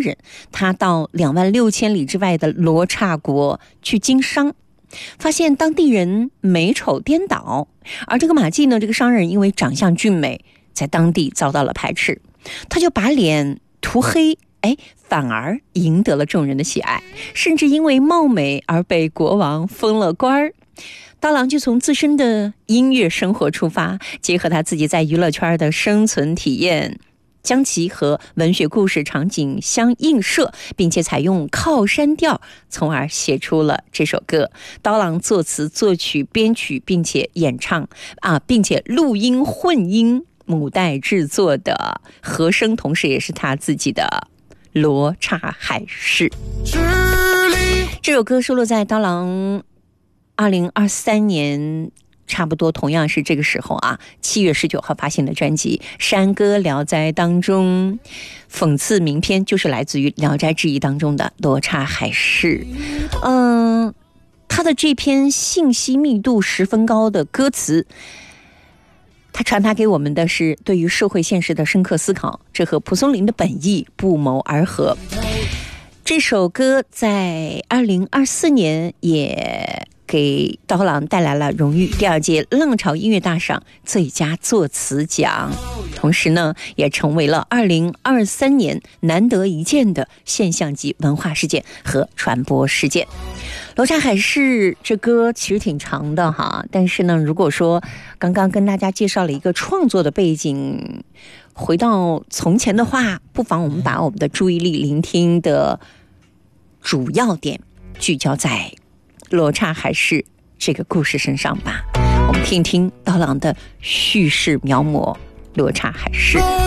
人，他到26000里之外的罗刹国去经商，发现当地人美丑颠倒，而这个马季呢，这个商人因为长相俊美，在当地遭到了排斥，他就把脸涂黑，反而赢得了众人的喜爱，甚至因为貌美而被国王封了官儿。刀郎就从自身的音乐生活出发，结合他自己在娱乐圈的生存体验，将其和文学故事场景相映射，并且采用靠山调，从而写出了这首歌。刀郎作词作曲编曲，并且演唱并且录音混音，母带制作的和声，同时也是他自己的罗刹海市。这首歌收录在刀郎2023年差不多同样是这个时候7月19号发行的专辑《山歌聊斋》当中，讽刺名篇就是来自于《聊斋志异》当中的罗刹海市。他的这篇信息密度十分高的歌词，他传达给我们的是对于社会现实的深刻思考，这和蒲松龄的本意不谋而合。这首歌在2024年也给刀郎带来了荣誉第2届浪潮音乐大赏最佳作词奖，同时呢，也成为了2023年难得一见的现象级文化事件和传播事件。罗刹海市这歌其实挺长的但是呢，如果说刚刚跟大家介绍了一个创作的背景，回到从前的话，不妨我们把我们的注意力聆听的主要点聚焦在罗刹海市这个故事身上吧。我们听听刀郎的叙事描摹罗刹海市。